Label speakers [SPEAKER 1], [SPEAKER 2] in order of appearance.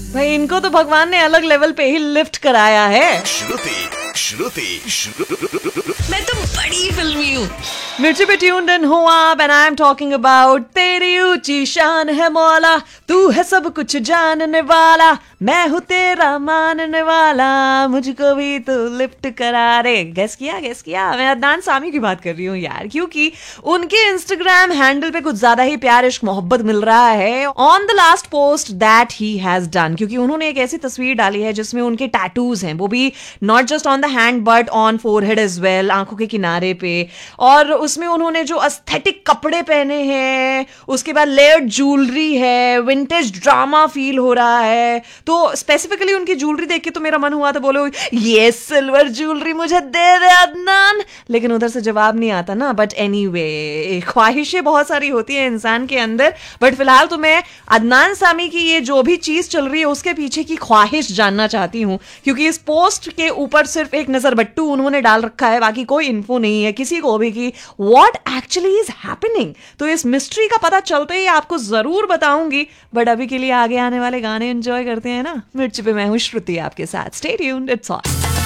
[SPEAKER 1] भाई इनको तो भगवान ने अलग लेवल पे ही लिफ्ट कराया है।
[SPEAKER 2] मैं तो बड़ी फिल्मी हूँ।
[SPEAKER 1] मिर्ची पे ट्यून्ड इन हो आप and I am talking about तेरी ऊंची शान है मौला, तू है सब कुछ जानने वाला, मैं हूँ तेरा मानने वाला, मुझको भी तू लिफ्ट करा रे। गेस किया मैं अदनान सामी की बात कर रही हूँ यार, क्योंकि उनके इंस्टाग्राम हैंडल पे कुछ ज्यादा ही प्यार इश्क मोहब्बत मिल रहा है on the last post that he has done, क्योंकि उन्होंने एक ऐसी तस्वीर डाली है जिसमें उनके टैटूज हैं, वो भी not just on the hand but on forehead as well, आंखों के किनारे पे, और उसमें उन्होंने जो एस्थेटिक कपड़े पहने हैं, उसके बाद लेयर्ड ज्वेलरी है, विंटेज ड्रामा फील हो रहा है। तो स्पेसिफिकली उनकी ज्वेलरी देख के तो मेरा मन हुआ था बोलो ये सिल्वर ज्वेलरी मुझे दे दे अदनान, लेकिन उधर से जवाब नहीं आता ना। बट एनीवे, ख्वाहिशें बहुत सारी होती है इंसान के अंदर, बट फिलहाल तो मैं अदनान सामी की ये जो भी चीज चल रही है उसके पीछे की ख्वाहिश जानना चाहती हूँ, क्योंकि इस पोस्ट के ऊपर सिर्फ एक नजर बट्टू उन्होंने डाल रखा है, बाकी कोई इन्फो नहीं है किसी को भी कि व्हाट एक्चुअली इज हैपनिंग। तो इस मिस्ट्री का पता चलते ही आपको जरूर बताऊंगी, बट अभी के लिए आगे आने वाले गाने एंजॉय करते हैं ना। मिर्ची पे मैं हूँ श्रुति आपके साथ, स्टे ट्यून्ड, इट्स ऑन।